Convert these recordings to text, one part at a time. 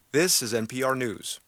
This is NPR News.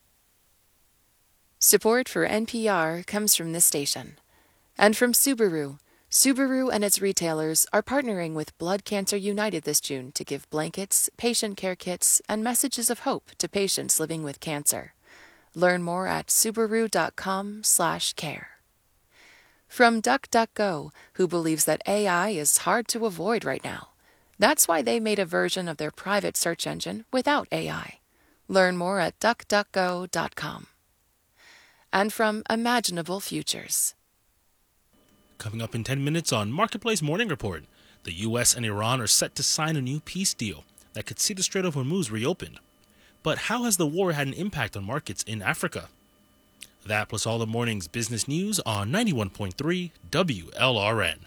Support for NPR comes from this station and from Subaru. Subaru and its retailers are partnering with Blood Cancer United this June to give blankets, patient care kits, and messages of hope to patients living with cancer. Learn more at subaru.com/care. From DuckDuckGo, who believes that AI is hard to avoid right now. That's why they made a version of their private search engine without AI. Learn more at duckduckgo.com. And from Imaginable Futures. Coming up in 10 minutes on Marketplace Morning Report, the U.S. and Iran are set to sign a new peace deal that could see the Strait of Hormuz reopened. But how has the war had an impact on markets in Africa? That plus all the morning's business news on 91.3 WLRN.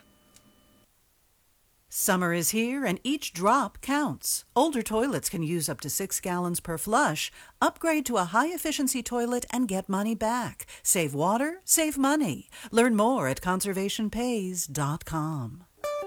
Summer is here and each drop counts. Older toilets can use up to 6 gallons per flush. Upgrade to a high-efficiency toilet and get money back. Save water, save money. Learn more at conservationpays.com.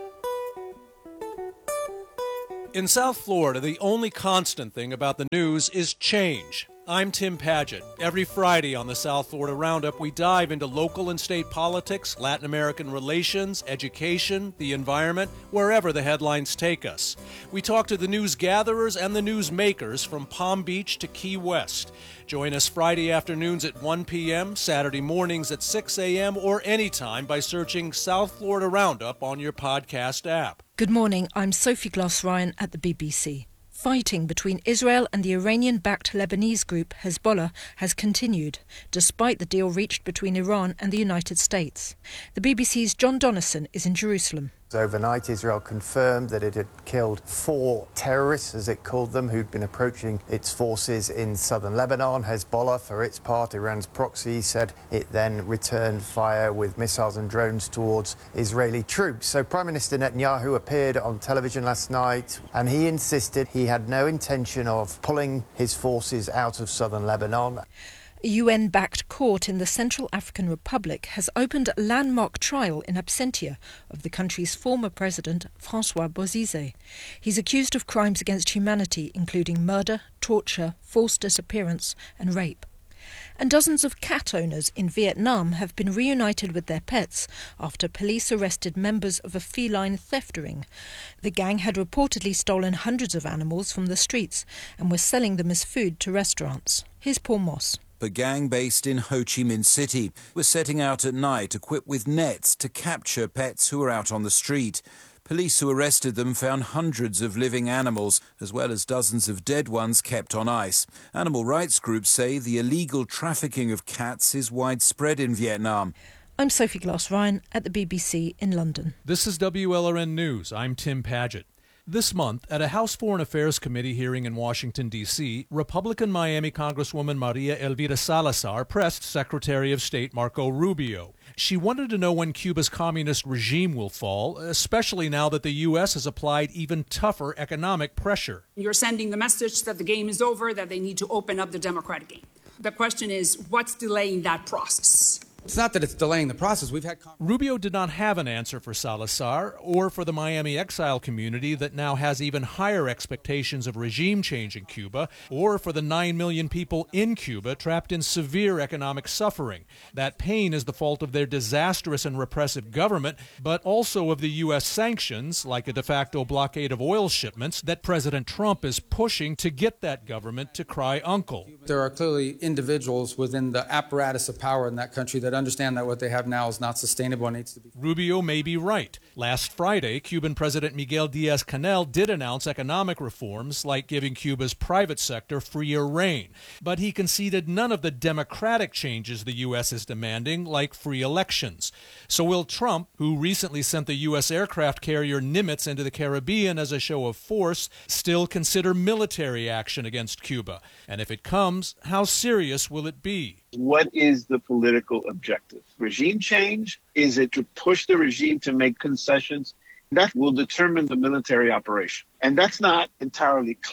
In South Florida, the only constant thing about the news is change. I'm Tim Padgett. Every Friday on the South Florida Roundup, we dive into local and state politics, Latin American relations, education, the environment, wherever the headlines take us. We talk to the news gatherers and the news makers from Palm Beach to Key West. Join us Friday afternoons at 1 p.m., Saturday mornings at 6 a.m., or anytime by searching South Florida Roundup on your podcast app. Good morning, I'm Sophie Glass-Ryan at the BBC. Fighting between Israel and the Iranian-backed Lebanese group Hezbollah has continued, despite the deal reached between Iran and the United States. The BBC's John Donnison is in Jerusalem. Overnight, Israel confirmed that it had killed 4 terrorists, as it called them, who'd been approaching its forces in southern Lebanon. Hezbollah, for its part, Iran's proxy, said it then returned fire with missiles and drones towards Israeli troops. So Prime Minister Netanyahu appeared on television last night, and he insisted he had no intention of pulling his forces out of southern Lebanon. A UN-backed court in the Central African Republic has opened a landmark trial in absentia of the country's former president, Francois Bozizé. He's accused of crimes against humanity, including murder, torture, forced disappearance and rape. And dozens of cat owners in Vietnam have been reunited with their pets after police arrested members of a feline theft ring. The gang had reportedly stolen hundreds of animals from the streets and was selling them as food to restaurants. Here's Paul Moss. The gang based in Ho Chi Minh City was setting out at night equipped with nets to capture pets who were out on the street. Police who arrested them found hundreds of living animals, as well as dozens of dead ones kept on ice. Animal rights groups say the illegal trafficking of cats is widespread in Vietnam. I'm Sophie Glass-Ryan at the BBC in London. This is WLRN News. I'm Tim Padgett. This month, at a House Foreign Affairs Committee hearing in Washington, D.C., Republican Miami Congresswoman Maria Elvira Salazar pressed Secretary of State Marco Rubio. She wanted to know when Cuba's communist regime will fall, especially now that the U.S. has applied even tougher economic pressure. You're sending the message that the game is over, that they need to open up the democratic game. The question is, what's delaying that process? It's not that it's delaying the process. Rubio did not have an answer for Salazar or for the Miami exile community that now has even higher expectations of regime change in Cuba, or for the 9 million people in Cuba trapped in severe economic suffering. That pain is the fault of their disastrous and repressive government, but also of the U.S. sanctions, like a de facto blockade of oil shipments, that President Trump is pushing to get that government to cry uncle. There are clearly individuals within the apparatus of power in that country that understand that what they have now is not sustainable and needs to be. Rubio may be right. Last Friday, Cuban President Miguel Diaz-Canel did announce economic reforms like giving Cuba's private sector freer rein. But he conceded none of the democratic changes the U.S. is demanding, like free elections. So will Trump, who recently sent the U.S. aircraft carrier Nimitz into the Caribbean as a show of force, still consider military action against Cuba? And if it comes, how serious will it be? What is the political objective? Regime change? Is it to push the regime to make concessions? That will determine the military operation. And that's not entirely clear.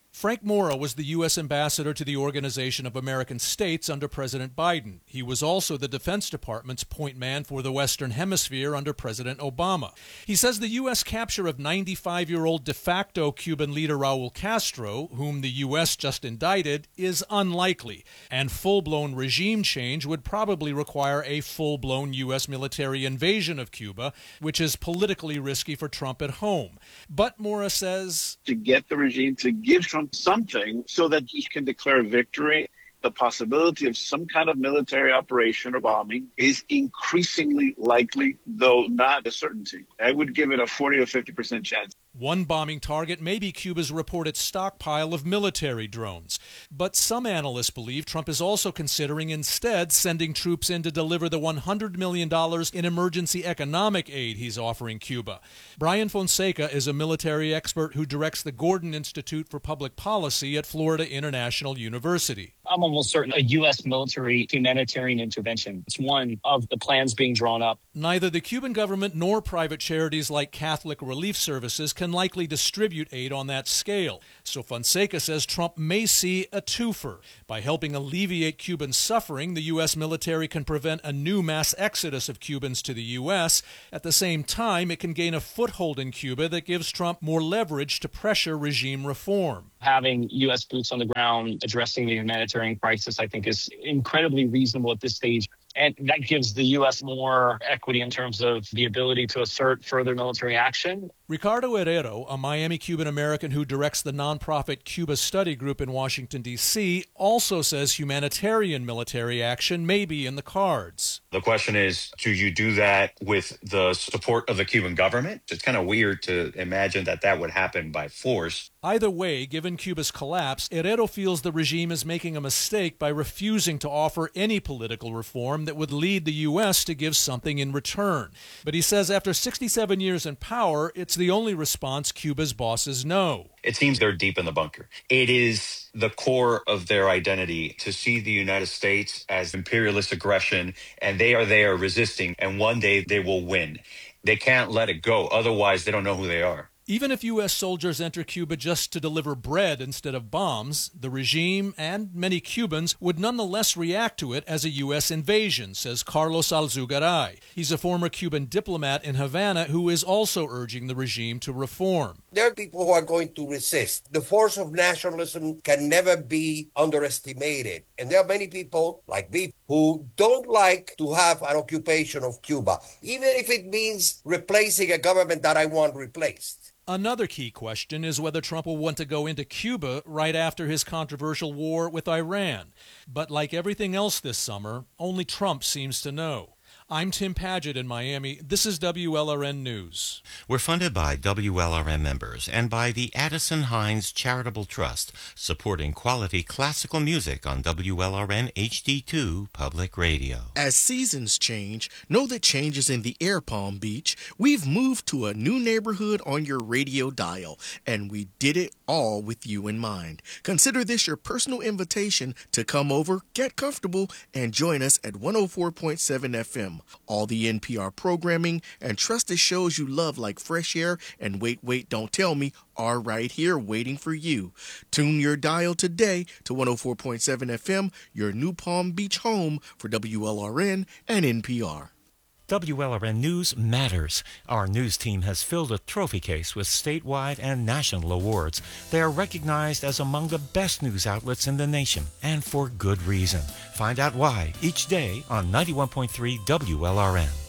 Frank Mora was the U.S. ambassador to the Organization of American States under President Biden. He was also the Defense Department's point man for the Western Hemisphere under President Obama. He says the U.S. capture of 95-year-old de facto Cuban leader Raul Castro, whom the U.S. just indicted, is unlikely, and full-blown regime change would probably require a full-blown U.S. military invasion of Cuba, which is politically risky for Trump at home. But Mora says, to get the regime to give Trump something so that he can declare victory, the possibility of some kind of military operation or bombing is increasingly likely, though not a certainty. I would give it a 40 or 50% chance. One bombing target may be Cuba's reported stockpile of military drones. But some analysts believe Trump is also considering instead sending troops in to deliver the $100 million in emergency economic aid he's offering Cuba. Brian Fonseca is a military expert who directs the Gordon Institute for Public Policy at Florida International University. I'm almost certain a U.S. military humanitarian intervention is one of the plans being drawn up. Neither the Cuban government nor private charities like Catholic Relief Services can likely distribute aid on that scale. So Fonseca says Trump may see a twofer. By helping alleviate Cuban suffering, the U.S. military can prevent a new mass exodus of Cubans to the U.S. At the same time, it can gain a foothold in Cuba that gives Trump more leverage to pressure regime reform. Having U.S. boots on the ground addressing the humanitarian crisis, I think, is incredibly reasonable at this stage. And that gives the U.S. more equity in terms of the ability to assert further military action. Ricardo Herrero, a Miami Cuban-American who directs the nonprofit Cuba Study Group in Washington, D.C., also says humanitarian military action may be in the cards. The question is, do you do that with the support of the Cuban government? It's kind of weird to imagine that that would happen by force. Either way, given Cuba's collapse, Herrero feels the regime is making a mistake by refusing to offer any political reform that would lead the U.S. to give something in return. But he says after 67 years in power, it's the only response Cuba's bosses know. It seems they're deep in the bunker. It is the core of their identity to see the United States as imperialist aggression, and they are there resisting, and one day they will win. They can't let it go. Otherwise, they don't know who they are. Even if U.S. soldiers enter Cuba just to deliver bread instead of bombs, the regime and many Cubans would nonetheless react to it as a U.S. invasion, says Carlos Alzugaray. He's a former Cuban diplomat in Havana who is also urging the regime to reform. There are people who are going to resist. The force of nationalism can never be underestimated. And there are many people, like me, who don't like to have an occupation of Cuba, even if it means replacing a government that I want replaced. Another key question is whether Trump will want to go into Cuba right after his controversial war with Iran. But like everything else this summer, only Trump seems to know. I'm Tim Padgett in Miami. This is WLRN News. We're funded by WLRN members and by the Addison Hines Charitable Trust, supporting quality classical music on WLRN HD2 Public Radio. As seasons change, know that change is in the air, Palm Beach. We've moved to a new neighborhood on your radio dial, and we did it all with you in mind. Consider this your personal invitation to come over, get comfortable, and join us at 104.7 FM. All the NPR programming and trusted shows you love like Fresh Air and Wait, Don't Tell Me are right here waiting for you. Tune your dial today to 104.7 FM, your new Palm Beach home for WLRN and NPR. WLRN News matters. Our news team has filled a trophy case with statewide and national awards. They are recognized as among the best news outlets in the nation, and for good reason. Find out why each day on 91.3 WLRN.